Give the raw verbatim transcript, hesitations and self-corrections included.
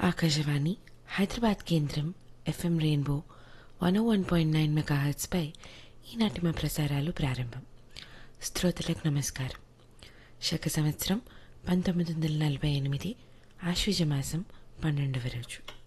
ఆకాశవాణి హైదరాబాద్ కేంద్రం FM rainbow one ఓ one point nine మెగాహెర్ట్జ్పై ఈనాటి మా ప్రసారాలు ప్రారంభం. శ్రోతలకు నమస్కారం. శక సంవత్సరం పంతొమ్మిది వందల నలభై ఎనిమిది ఆశ్వీజ మాసం పన్నెండవ రోజు.